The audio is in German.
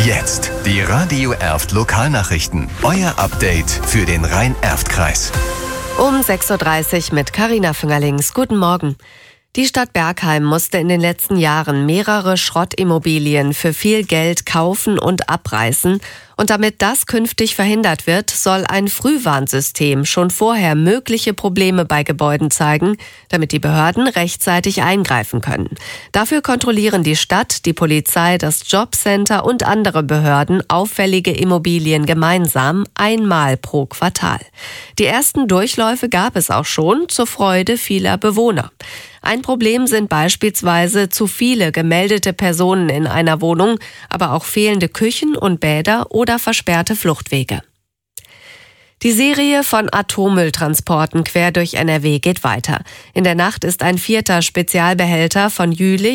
Jetzt die Radio Erft Lokalnachrichten. Euer Update für den Rhein-Erft-Kreis. Um 6.30 Uhr mit Carina Füngerlings. Guten Morgen. Die Stadt Bergheim musste in den letzten Jahren mehrere Schrottimmobilien für viel Geld kaufen und abreißen. Und damit das künftig verhindert wird, soll ein Frühwarnsystem schon vorher mögliche Probleme bei Gebäuden zeigen, damit die Behörden rechtzeitig eingreifen können. Dafür kontrollieren die Stadt, die Polizei, das Jobcenter und andere Behörden auffällige Immobilien gemeinsam einmal pro Quartal. Die ersten Durchläufe gab es auch schon, zur Freude vieler Bewohner. Ein Problem sind beispielsweise zu viele gemeldete Personen in einer Wohnung, aber auch fehlende Küchen und Bäder oder versperrte Fluchtwege. Die Serie von Atommülltransporten quer durch NRW geht weiter. In der Nacht ist ein 4. Spezialbehälter von Jülich